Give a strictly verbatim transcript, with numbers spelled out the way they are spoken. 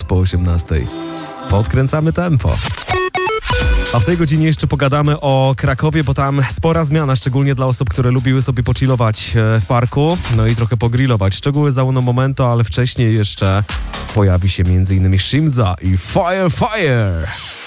po osiemnastej. Podkręcamy tempo. A w tej godzinie jeszcze pogadamy o Krakowie, bo tam spora zmiana, szczególnie dla osób, które lubiły sobie pochillować w parku, no i trochę pogrillować. Szczegóły za uno momento, ale wcześniej jeszcze pojawi się m.in. Shimza i Fire Fire.